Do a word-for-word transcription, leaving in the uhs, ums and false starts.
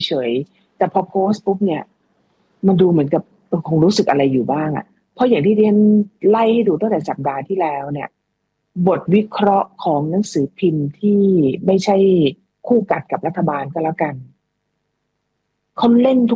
เฉยแต่พอโพสต์ปุ๊บเนี่ยมันดูเหมือนกับคงรู้สึกอะไรอยู่บ้างอ่ะเพราะอย่างที่เรียนไล่ให้ดูตั้งแต่สัปดาห์ที่แล้วเนี่ยบทวิเคราะห์ของหนังสือพิมพ์ที่ไม่ใช่คู่กัดกับรัฐบาลก็แล้วกันเขาเล่น